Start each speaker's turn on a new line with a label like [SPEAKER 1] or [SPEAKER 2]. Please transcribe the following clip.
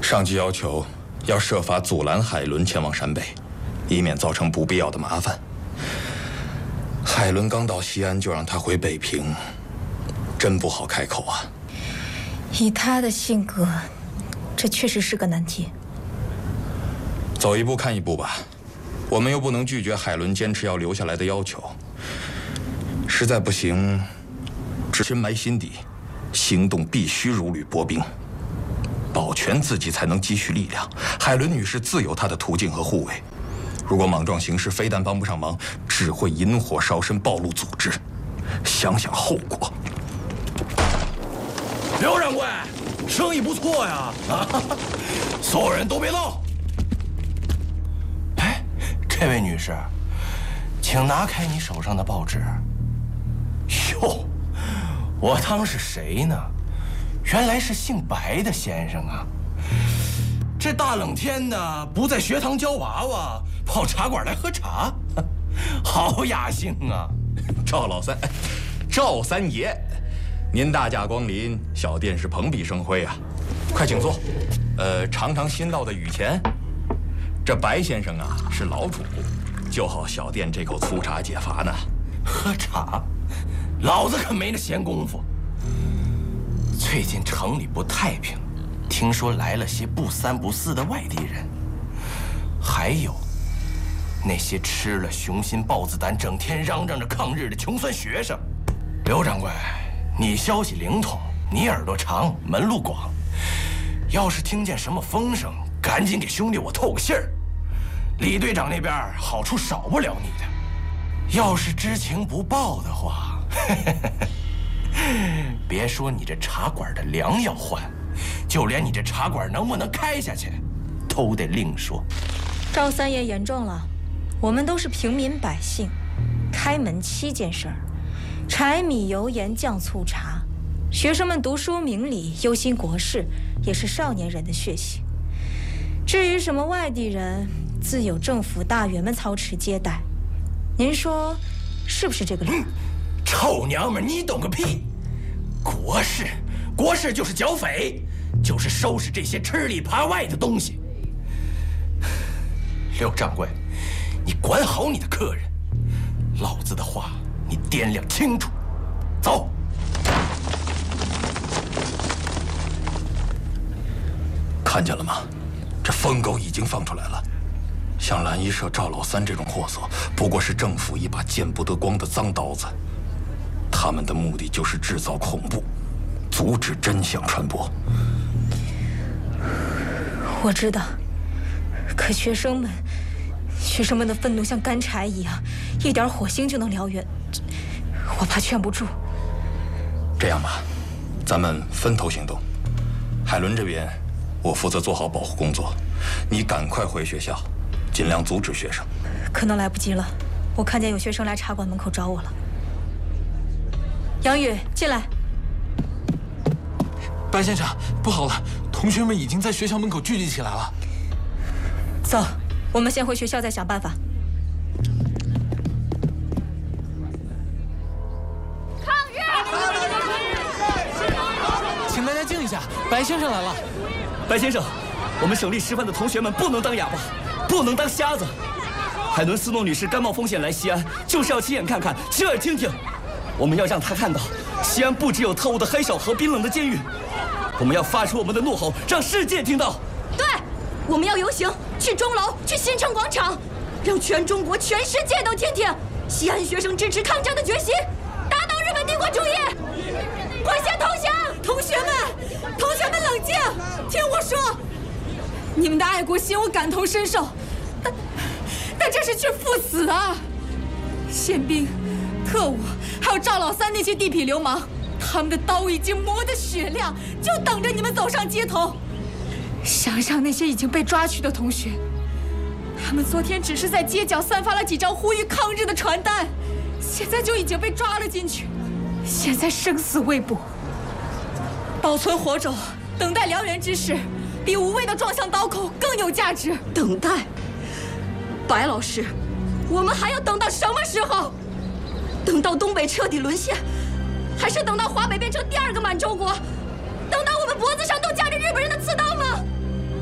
[SPEAKER 1] 上级要求要设法阻拦海伦前往陕北，以免造成不必要的麻烦。海伦刚到西安就让他回北平，真不好开口啊。
[SPEAKER 2] 以他的性格，这确实是个难题。
[SPEAKER 1] 走一步看一步吧，我们又不能拒绝海伦坚持要留下来的要求。实在不行，只深埋心底，行动必须如履薄冰，保全自己才能积蓄力量。海伦女士自有她的途径和护卫，如果莽撞行事，非但帮不上忙，只会引火烧身，暴露组织。想想后果。
[SPEAKER 3] 刘掌柜，生意不错呀！所有人都别动。哎，这位女士，请拿开你手上的报纸。哟，我当是谁呢？原来是姓白的先生啊！这大冷天的，不在学堂教娃娃，跑茶馆来喝茶，好雅兴啊！
[SPEAKER 1] 赵老三，赵三爷，您大驾光临，小店是蓬荜生辉啊！快请坐。尝尝新到的雨钱。这白先生啊是老主顾，就好小店这口粗茶解乏呢。
[SPEAKER 3] 喝茶，老子可没那闲工夫。最近城里不太平，听说来了些不三不四的外地人，还有那些吃了雄心豹子胆、整天嚷嚷着抗日的穷酸学生。刘掌柜，你消息灵通，你耳朵长，门路广，要是听见什么风声，赶紧给兄弟我透个信儿。李队长那边好处少不了你的，要是知情不报的话，别说你这茶馆的粮要换，就连你这茶馆能不能开下去，都得另说。
[SPEAKER 2] 赵三爷言重了，我们都是平民百姓，开门7件事儿：柴米油盐酱醋茶。学生们读书明理，忧心国事，也是少年人的血性。至于什么外地人，自有政府大员们操持接待。您说是不是这个理？
[SPEAKER 3] 臭娘们，你懂个屁！国事就是剿匪，就是收拾这些吃里扒外的东西。刘掌柜，你管好你的客人，老子的话你掂量清楚。走。
[SPEAKER 1] 看见了吗？这疯狗已经放出来了。像蓝衣社赵老三这种货色，不过是政府一把见不得光的脏刀子。他们的目的就是制造恐怖，阻止真相传播。
[SPEAKER 2] 我知道，可学生们的愤怒像干柴一样，一点火星就能燎原，我怕劝不住。
[SPEAKER 1] 这样吧，咱们分头行动。海伦这边，我负责做好保护工作，你赶快回学校，尽量阻止学生。
[SPEAKER 2] 可能来不及了，我看见有学生来茶馆门口找我了。杨宇，进来。
[SPEAKER 4] 白先生，不好了，同学们已经在学校门口聚集起来了。
[SPEAKER 2] 走，我们先回学校再想办法。
[SPEAKER 5] 抗日！
[SPEAKER 4] 请大家静一下，白先生来了。
[SPEAKER 6] 白先生，我们省立师范的同学们不能当哑巴，不能当瞎子。海伦斯诺女士甘冒风险来西安，就是要亲眼看看，亲耳听听。我们要让她看到，西安不只有特务的黑手和冰冷的监狱。我们要发出我们的怒吼，让世界听到。
[SPEAKER 5] 对，我们要游行，去钟楼，去新城广场，让全中国、全世界都听听西安学生支持抗战的决心，打倒日本帝国主义。我先投降！
[SPEAKER 7] 同学们冷静，听我说，你们的爱国心我感同身受，但这是去赴死啊！宪兵、特务，还有赵老三那些地痞流氓，他们的刀已经磨得雪亮，就等着你们走上街头。想想那些已经被抓去的同学，他们昨天只是在街角散发了几张呼吁抗日的传单，现在就已经被抓了进去，现在生死未卜。保存火种，等待燎原之势，比无谓的撞向刀口更有价值。
[SPEAKER 5] 等待，白老师，我们还要等到什么时候？等到东北彻底沦陷，还是等到华北变成第2个满洲国？等到我们脖子上都夹